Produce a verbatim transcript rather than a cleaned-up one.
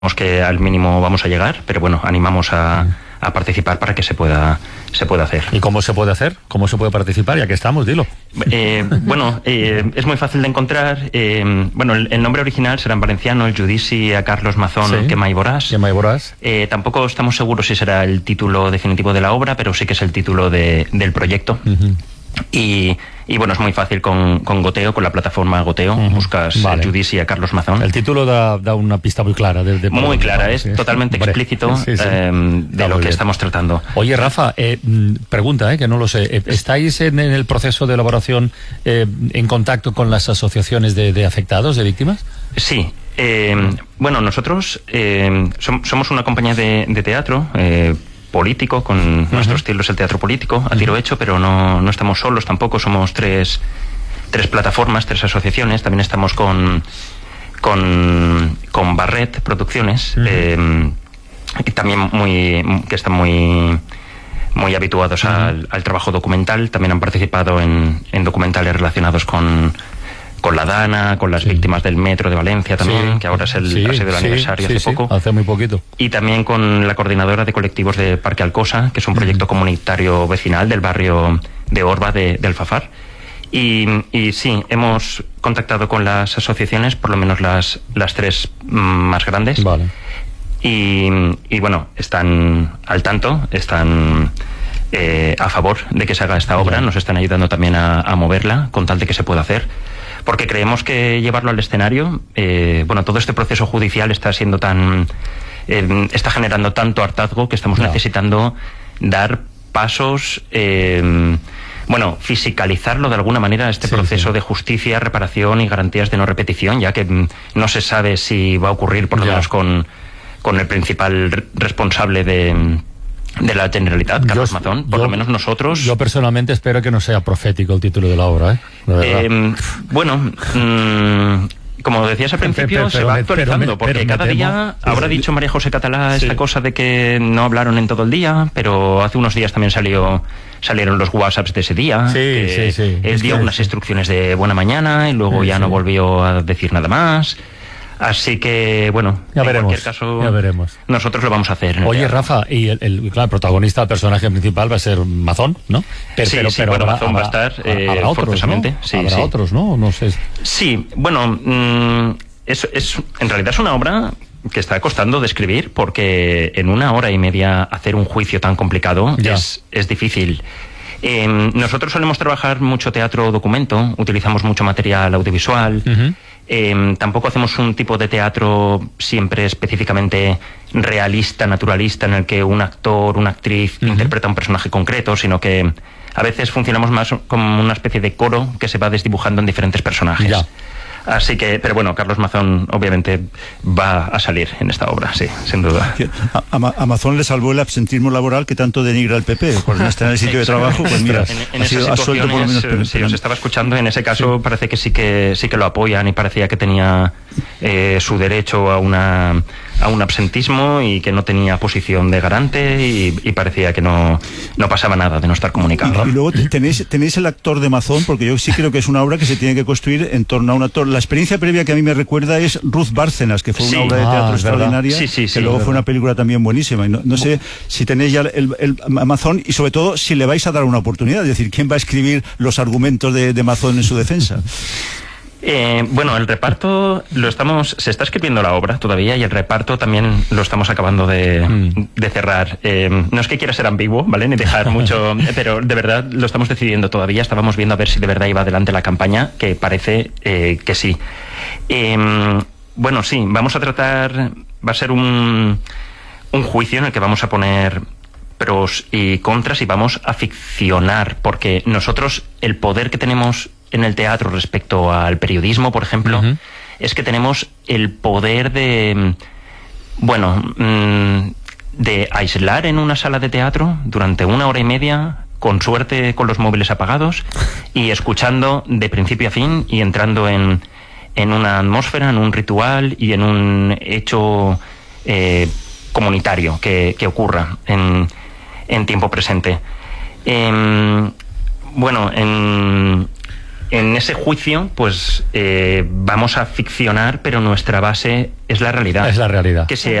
que al mínimo vamos a llegar, pero bueno, animamos a, a participar para que se pueda se pueda hacer. ¿Y cómo se puede hacer? ¿Cómo se puede participar? Ya que estamos, dilo. Eh, bueno, eh, es muy fácil de encontrar. Eh, bueno, el, el nombre original será en valenciano, el Judici a Carlos Mazón, Sí. Quema y Boràs. Quema y Boràs. Eh, tampoco estamos seguros si será el título definitivo de la obra, pero sí que es el título de, del proyecto. Uh-huh. Y, y bueno, es muy fácil con, con Goteo, con la plataforma Goteo. Uh-huh. Buscas Vale. el Judici a Carlos Mazón. El título da, da una pista muy clara. De, de Muy clara, es sí. totalmente Hombre, explícito sí, sí. eh, de Está lo muy que bien. estamos tratando. Oye, Rafa, eh, pregunta, eh, que no lo sé. Eh, ¿Estáis en, en el proceso de elaboración eh, en contacto con las asociaciones de, de afectados, de víctimas? Sí. Eh, bueno, nosotros eh, som- somos una compañía de, de teatro eh, político, con uh-huh. nuestro estilo es el teatro político, a tiro uh-huh. hecho, pero no, no estamos solos tampoco, somos tres, tres plataformas, tres asociaciones, también estamos con, con, con Barret Producciones, uh-huh. eh, y también muy, que están muy, muy habituados uh-huh. al, al trabajo documental, también han participado en, en documentales relacionados con... con la Dana, con las sí. víctimas del metro de Valencia también, sí. que ahora es el, sí, ha sido el sí, aniversario sí, hace sí, poco. Hace muy poquito. Y también con la coordinadora de colectivos de Parque Alcosa, que es un proyecto uh-huh. comunitario vecinal del barrio de Orba de, de Alfafar. Y, y sí, hemos contactado con las asociaciones, por lo menos las, las tres mm, más grandes. Vale. Y, y bueno, están al tanto, están... Eh, a favor de que se haga esta obra, nos están ayudando también a, a moverla con tal de que se pueda hacer, porque creemos que llevarlo al escenario, eh, bueno, todo este proceso judicial está siendo tan eh, está generando tanto hartazgo que estamos no. necesitando dar pasos, eh, bueno, fiscalizarlo de alguna manera, este sí, proceso sí. de justicia, reparación y garantías de no repetición, ya que mm, no se sabe si va a ocurrir, por lo ya. menos con, con el principal responsable de de la Generalitat, Carlos yo, Mazón, por yo, lo menos nosotros... Yo personalmente espero que no sea profético el título de la obra, ¿eh? eh bueno, mmm, como decías al principio, pero, pero, se va actualizando, pero, porque pero cada temo, día... Habrá sí, dicho María José Catalá sí. esta cosa de que no hablaron en todo el día, pero hace unos días también salió salieron los WhatsApps de ese día, sí, que sí, sí. él es dio que, unas sí. instrucciones de buena mañana y luego sí, ya sí. no volvió a decir nada más... Así que, bueno, ya en veremos, cualquier caso, ya veremos. Nosotros lo vamos a hacer. Oye, Rafa, y el, el, claro, el protagonista, el personaje principal va a ser Mazón, ¿no? Pero, sí, pero, sí, pero bueno, habrá, Mazón va a estar eh, habrá otros, forzosamente. ¿no? Sí, habrá sí. otros, ¿no? No sé. Sí, bueno, mmm, es, es, en realidad es una obra que está costando de escribir, porque en una hora y media hacer un juicio tan complicado es, es difícil. Eh, nosotros solemos trabajar mucho teatro documento, utilizamos mucho material audiovisual. Uh-huh. Eh, tampoco hacemos un tipo de teatro siempre específicamente realista, naturalista, en el que un actor, una actriz uh-huh. interpreta un personaje concreto, sino que a veces funcionamos más como una especie de coro que se va desdibujando en diferentes personajes. Ya. Así que, pero bueno, Carlos Mazón obviamente va a salir en esta obra, sí, sin duda. A, a, a Mazón le salvó el absentismo laboral que tanto denigra el P P, por no estar en el sitio de trabajo, pues mira, en, en ha sido absuelto por lo menos. Pero, sí, os estaba escuchando, en ese caso sí. parece que sí que sí que lo apoyan y parecía que tenía eh, su derecho a una a un absentismo y que no tenía posición de garante y, y parecía que no, no pasaba nada de no estar comunicado. Y, y luego tenéis, tenéis el actor de Mazón, porque yo sí creo que es una obra que se tiene que construir en torno a un actor. La experiencia previa que a mí me recuerda es Ruth Bárcenas, que fue una sí. obra de teatro ah, extraordinaria, sí, sí, sí, que luego verdad. fue una película también buenísima. Y no, no sé si tenéis ya el, el, el Mazón y sobre todo si le vais a dar una oportunidad, es decir, ¿quién va a escribir los argumentos de, de Mazón en su defensa? Eh, bueno, el reparto lo estamos, se está escribiendo la obra todavía y el reparto también lo estamos acabando de, mm. de cerrar. Eh, no es que quiera ser ambiguo, ¿vale? Ni dejar mucho, pero de verdad lo estamos decidiendo todavía. Estábamos viendo a ver si de verdad iba adelante la campaña, que parece eh, que sí. Eh, bueno, sí, vamos a tratar, va a ser un, un juicio en el que vamos a poner pros y contras y vamos a ficcionar, porque nosotros el poder que tenemos en el teatro respecto al periodismo, por ejemplo, uh-huh. es que tenemos el poder de, bueno, de aislar en una sala de teatro durante una hora y media, con suerte con los móviles apagados, y escuchando de principio a fin y entrando en, en una atmósfera, en un ritual y en un hecho eh, comunitario que, que ocurra en, en tiempo presente. Eh, bueno, en... en ese juicio, pues eh, vamos a ficcionar, pero nuestra base es la realidad. Es la realidad. Que se